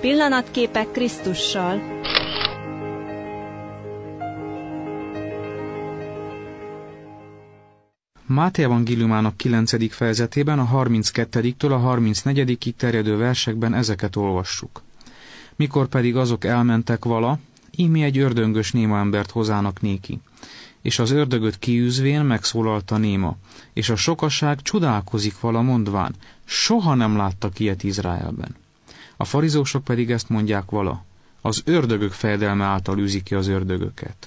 Pillanatképek Krisztussal. Máté evangéliumának 9. fejezetében a 32-től a 34-ig terjedő versekben ezeket olvassuk. Mikor pedig azok elmentek vala, íme egy ördöngös néma embert hozának néki. És az ördögöt kiűzvén megszólalta néma, és a sokaság csodálkozik vala mondván, soha nem láttak ilyet Izraelben. A farizósok pedig ezt mondják vala, az ördögök fejedelme által űzi ki az ördögöket.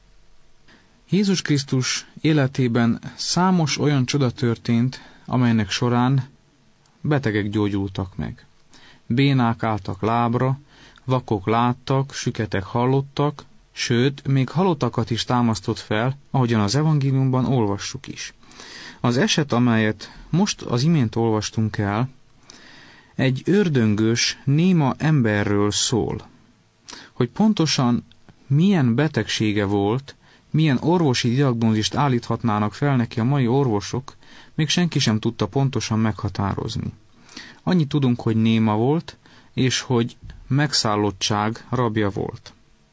Jézus Krisztus életében számos olyan csoda történt, amelynek során betegek gyógyultak meg. Bénák álltak lábra, vakok láttak, süketek hallottak, sőt, még halottakat is támasztott fel, ahogyan az evangéliumban olvassuk is. Az eset, amelyet most az imént olvastunk el, egy ördöngös, néma emberről szól. Hogy pontosan milyen betegsége volt, milyen orvosi diagnózist állíthatnának fel neki a mai orvosok, még senki sem tudta pontosan meghatározni. Annyit tudunk, hogy néma volt, és hogy megszállottság rabja volt.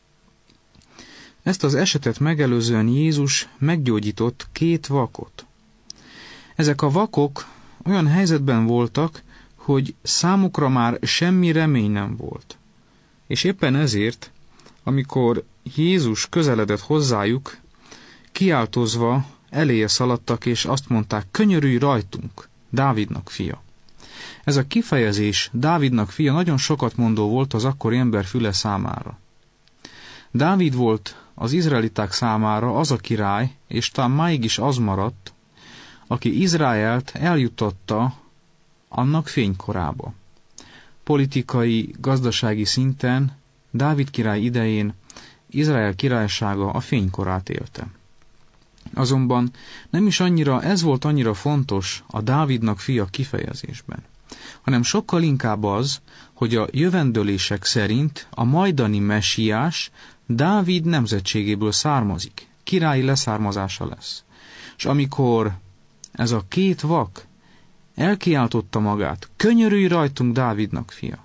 Ezt az esetet megelőzően Jézus meggyógyított 2 vakot. Ezek a vakok olyan helyzetben voltak, hogy számukra már semmi remény nem volt. És éppen ezért, amikor Jézus közeledett hozzájuk, kiáltozva eléje szaladtak, és azt mondták, könyörülj rajtunk, Dávidnak fia. Ez a kifejezés, Dávidnak fia, nagyon sokat mondó volt az akkori ember füle számára. Dávid volt az izraeliták számára az a király, és talán máig is az maradt, aki Izraelt eljuttatta annak fénykorába. Politikai, gazdasági szinten Dávid király idején Izrael királysága a fénykorát élte. Azonban nem is annyira, ez volt annyira fontos a Dávidnak fia kifejezésben, hanem sokkal inkább az, hogy a jövendőlések szerint a majdani mesiás Dávid nemzetségéből származik, királyi leszármazása lesz. És amikor ez a 2 vak elkiáltotta magát, könyörülj rajtunk, Dávidnak fia,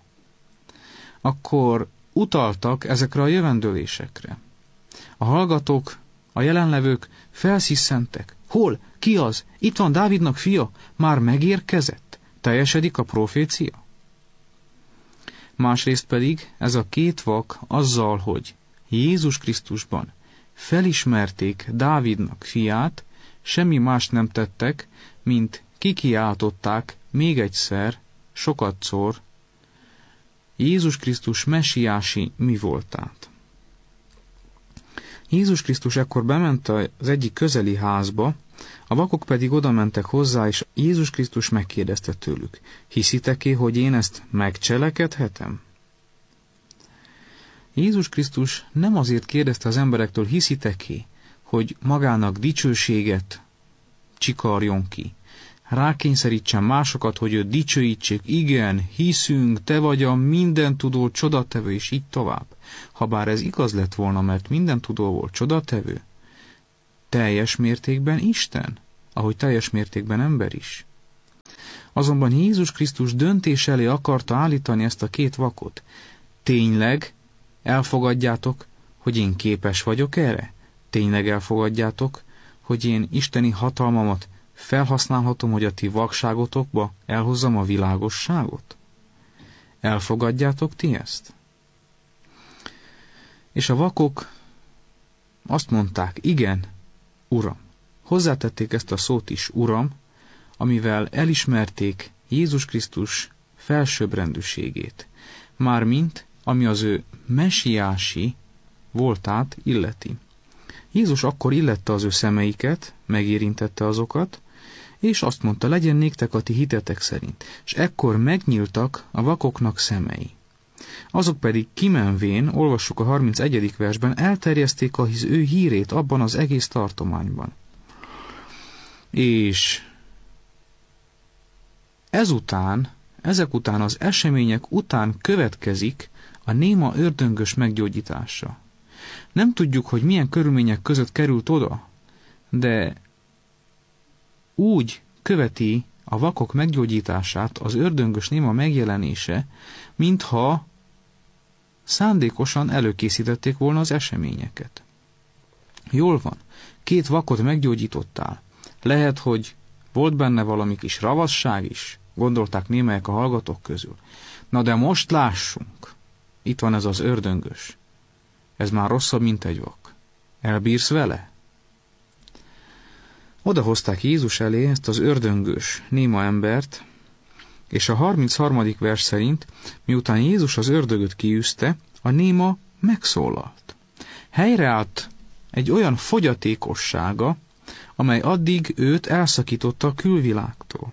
akkor utaltak ezekre a jövendőlésekre. A hallgatók, a jelenlevők felszisszentek. Hol? Ki az? Itt van Dávidnak fia? Már megérkezett? Teljesedik a profécia? Másrészt pedig ez a 2 vak azzal, hogy Jézus Krisztusban felismerték Dávidnak fiát, semmi más nem tettek, mint kikiáltották még egyszer, sokatszor Jézus Krisztus mesiási mi voltát. Jézus Krisztus ekkor bement az egyik közeli házba, a vakok pedig oda mentek hozzá, és Jézus Krisztus megkérdezte tőlük, hiszitek-e, hogy én ezt megcselekedhetem? Jézus Krisztus nem azért kérdezte az emberektől, hiszitek-e, hogy magának dicsőséget csikarjon ki, rákényszerítsen másokat, hogy őt dicsőítsék, igen, hiszünk, te vagy a mindentudó csodatevő, és így tovább. Habár ez igaz lett volna, mert mindentudó volt csodatevő, teljes mértékben Isten, ahogy teljes mértékben ember is. Azonban Jézus Krisztus döntés elé akarta állítani ezt a 2 vakot. Tényleg elfogadjátok, hogy én képes vagyok erre? Tényleg elfogadjátok, hogy én isteni hatalmamat felhasználhatom, hogy a ti vakságotokba elhozzam a világosságot? Elfogadjátok ti ezt? És a vakok azt mondták, igen, Uram. Hozzátették ezt a szót is, Uram, amivel elismerték Jézus Krisztus felsőbbrendűségét, mármint ami az ő mesiási voltát illeti. Jézus akkor illette az ő szemeiket, megérintette azokat, és azt mondta, legyen néktek a ti hitetek szerint. És ekkor megnyíltak a vakoknak szemei. Azok pedig kimenvén, olvassuk a 31. versben, elterjeszték az ő hírét abban az egész tartományban. És ezek után az események után következik a néma ördöngös meggyógyítása. Nem tudjuk, hogy milyen körülmények között került oda, de úgy követi a vakok meggyógyítását az ördöngös néma megjelenése, mintha szándékosan előkészítették volna az eseményeket. Jól van, 2 vakot meggyógyítottál. Lehet, hogy volt benne valami kis ravasság is, gondolták némelyek a hallgatók közül. Na de most lássunk. Itt van ez az ördöngös. Ez már rosszabb, mint egy vak. Elbírsz vele? Odahozták Jézus elé ezt az ördöngös, néma embert, és a 33. vers szerint, miután Jézus az ördögöt kiűzte, a néma megszólalt. Helyreállt egy olyan fogyatékossága, amely addig őt elszakította a külvilágtól.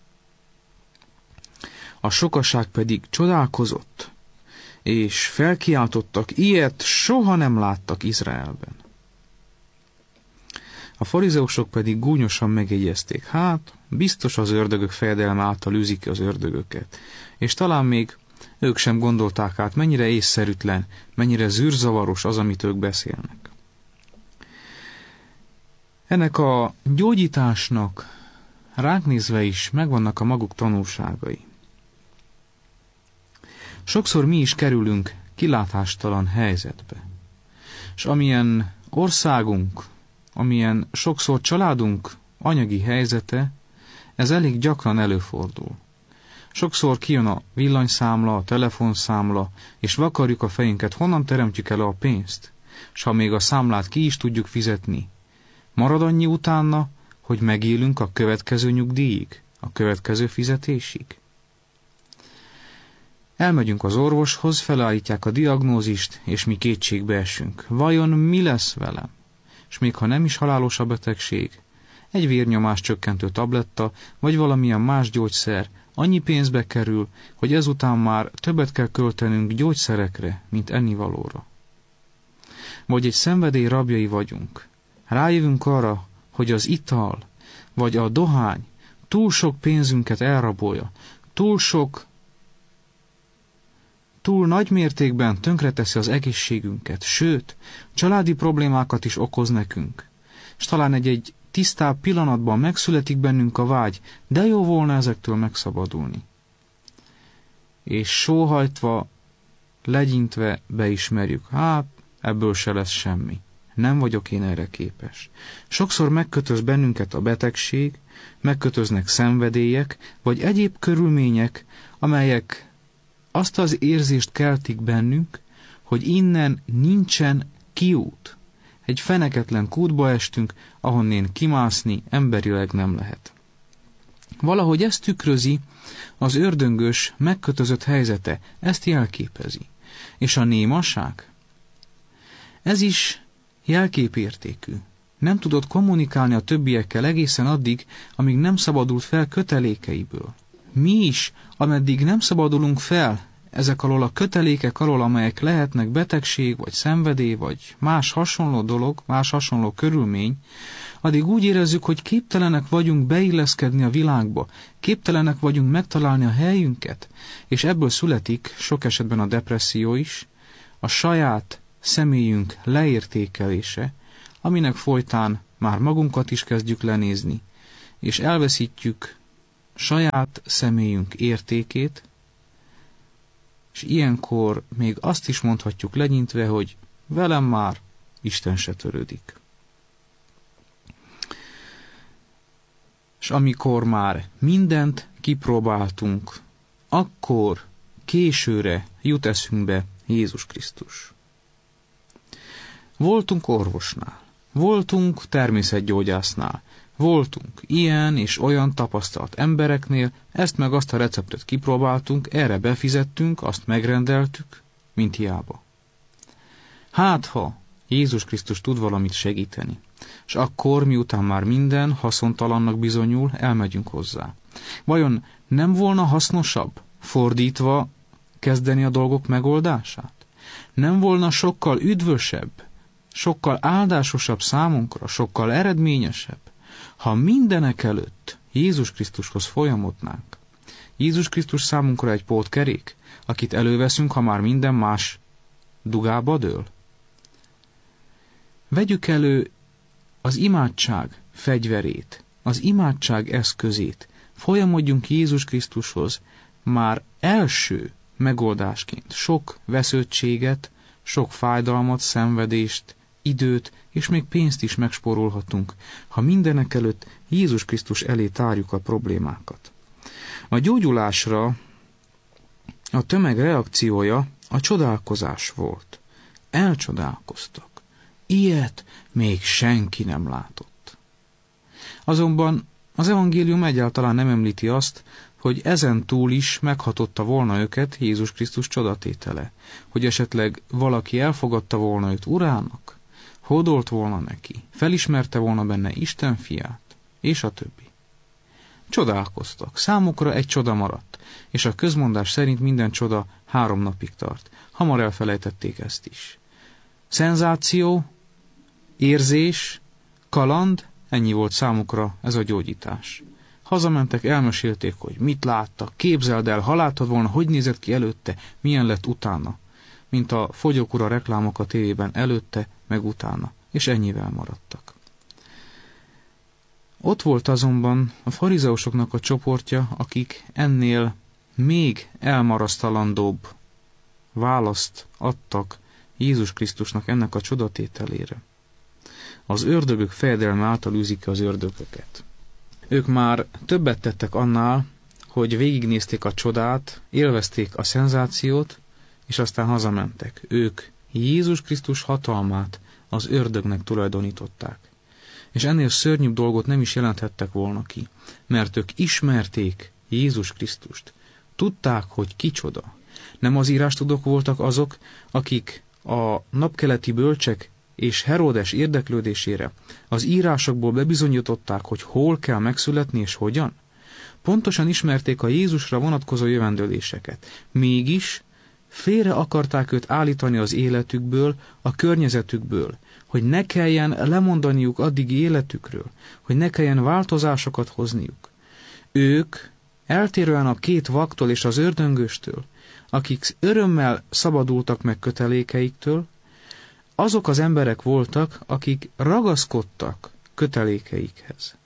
A sokaság pedig csodálkozott, és felkiáltottak, ilyet soha nem láttak Izraelben. A farizeusok pedig gúnyosan megjegyezték, hát biztos az ördögök fejedelme által űzik ki az ördögöket, és talán még ők sem gondolták át, mennyire észszerűtlen, mennyire zűrzavaros az, amit ők beszélnek. Ennek a gyógyításnak ránk nézve is megvannak a maguk tanulságai. Sokszor mi is kerülünk kilátástalan helyzetbe, és amilyen országunk, amilyen sokszor családunk anyagi helyzete, ez elég gyakran előfordul. Sokszor kijön a villanyszámla, a telefonszámla, és vakarjuk a fejünket, honnan teremtjük elő a pénzt, és ha még a számlát ki is tudjuk fizetni, marad annyi utána, hogy megélünk a következő nyugdíjig, a következő fizetésig. Elmegyünk az orvoshoz, felállítják a diagnózist, és mi kétségbe esünk. Vajon mi lesz velem? És még ha nem is halálos a betegség, egy vérnyomás csökkentő tabletta, vagy valamilyen más gyógyszer annyi pénzbe kerül, hogy ezután már többet kell költenünk gyógyszerekre, mint ennivalóra. Vagy egy szenvedély rabjai vagyunk. Rájövünk arra, hogy az ital, vagy a dohány túl sok pénzünket elrabolja, túl nagy mértékben tönkreteszi az egészségünket, sőt, családi problémákat is okoz nekünk. És talán egy tisztább pillanatban megszületik bennünk a vágy, de jó volna ezektől megszabadulni. És sóhajtva, legyintve beismerjük, hát ebből se lesz semmi. Nem vagyok én erre képes. Sokszor megkötöz bennünket a betegség, megkötöznek szenvedélyek, vagy egyéb körülmények, amelyek azt az érzést keltik bennünk, hogy innen nincsen kiút. Egy feneketlen kútba estünk, ahonnén kimászni emberileg nem lehet. Valahogy ezt tükrözi az ördöngös, megkötözött helyzete, ezt jelképezi. És a némaság? Ez is jelképértékű. Nem tudott kommunikálni a többiekkel egészen addig, amíg nem szabadult fel kötelékeiből. Mi is, ameddig nem szabadulunk fel ezek alól a kötelékek alól, amelyek lehetnek betegség, vagy szenvedély, vagy más hasonló dolog, más hasonló körülmény, addig úgy érezzük, hogy képtelenek vagyunk beilleszkedni a világba, képtelenek vagyunk megtalálni a helyünket, és ebből születik sok esetben a depresszió is, a saját személyünk leértékelése, aminek folytán már magunkat is kezdjük lenézni, és elveszítjük saját személyünk értékét, és ilyenkor még azt is mondhatjuk legyintve, hogy velem már Isten se törődik. És amikor már mindent kipróbáltunk, akkor későre jut eszünkbe Jézus Krisztus. Voltunk orvosnál, voltunk természetgyógyásznál, voltunk ilyen és olyan tapasztalt embereknél, ezt meg azt a receptet kipróbáltunk, erre befizettünk, azt megrendeltük, mint hiába. Hát ha Jézus Krisztus tud valamit segíteni, és akkor, miután már minden haszontalannak bizonyul, elmegyünk hozzá. Vajon nem volna hasznosabb, fordítva kezdeni a dolgok megoldását? Nem volna sokkal üdvösebb, sokkal áldásosabb számunkra, sokkal eredményesebb, ha mindenek előtt Jézus Krisztushoz folyamodnánk? Jézus Krisztus számunkra egy pótkerék, akit előveszünk, ha már minden más dugába dől? Vegyük elő az imádság fegyverét, az imádság eszközét, folyamodjunk Jézus Krisztushoz már első megoldásként. Sok vesződtséget, sok fájdalmat, szenvedést, időt és még pénzt is megspórolhatunk, ha mindenekelőtt Jézus Krisztus elé tárjuk a problémákat. A gyógyulásra a tömeg reakciója a csodálkozás volt. Elcsodálkoztak. Ilyet még senki nem látott. Azonban az evangélium egyáltalán nem említi azt, hogy ezen túl is meghatotta volna őket Jézus Krisztus csodatétele, hogy esetleg valaki elfogadta volna őt urának, hódolt volna neki, felismerte volna benne Isten fiát, és a többi. Csodálkoztak, számukra egy csoda maradt, és a közmondás szerint minden csoda 3 napig tart. Hamar elfelejtették ezt is. Szenzáció, érzés, kaland, ennyi volt számukra ez a gyógyítás. Hazamentek, elmesélték, hogy mit láttak, képzeld el, ha láttad volna, hogy nézett ki előtte, milyen lett utána, mint a fogyókúra reklámok a tévében előtte, meg utána, és ennyivel maradtak. Ott volt azonban a farizeusoknak a csoportja, akik ennél még elmarasztalandóbb választ adtak Jézus Krisztusnak ennek a csodatételére. Az ördögök fejedelme által űzik ki az ördögöket. Ők már többet tettek annál, hogy végignézték a csodát, élvezték a szenzációt, és aztán hazamentek. Ők Jézus Krisztus hatalmát az ördögnek tulajdonították. És ennél szörnyűbb dolgot nem is jelenthettek volna ki, mert ők ismerték Jézus Krisztust. Tudták, hogy kicsoda. Nem az írástudók voltak azok, akik a napkeleti bölcsek és Heródes érdeklődésére az írásokból bebizonyították, hogy hol kell megszületni és hogyan? Pontosan ismerték a Jézusra vonatkozó jövendőléseket. Mégis félre akarták őt állítani az életükből, a környezetükből, hogy ne kelljen lemondaniuk addigi életükről, hogy ne kelljen változásokat hozniuk. Ők, eltérően a 2 vaktól és az ördöngöstől, akik örömmel szabadultak meg kötelékeiktől, azok az emberek voltak, akik ragaszkodtak kötelékeikhez,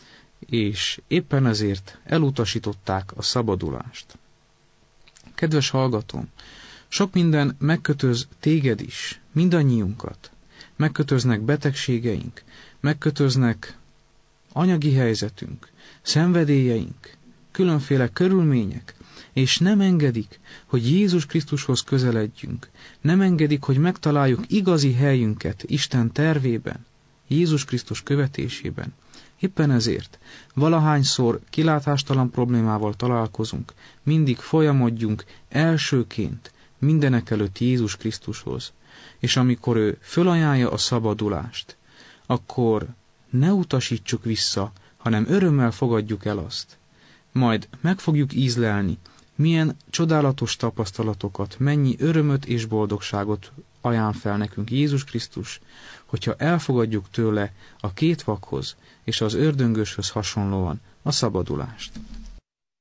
és éppen ezért elutasították a szabadulást. Kedves hallgatóm, sok minden megkötöz téged is, mindannyiunkat. Megkötöznek betegségeink, megkötöznek anyagi helyzetünk, szenvedélyeink, különféle körülmények, és nem engedik, hogy Jézus Krisztushoz közeledjünk, nem engedik, hogy megtaláljuk igazi helyünket Isten tervében, Jézus Krisztus követésében. Éppen ezért, valahányszor kilátástalan problémával találkozunk, mindig folyamodjunk elsőként mindenekelőtt Jézus Krisztushoz, és amikor ő fölajánlja a szabadulást, akkor ne utasítsuk vissza, hanem örömmel fogadjuk el azt. Majd meg fogjuk ízlelni, milyen csodálatos tapasztalatokat, mennyi örömöt és boldogságot ajánl fel nekünk Jézus Krisztus, hogyha elfogadjuk tőle a 2 vakhoz és az ördöngöshöz hasonlóan a szabadulást.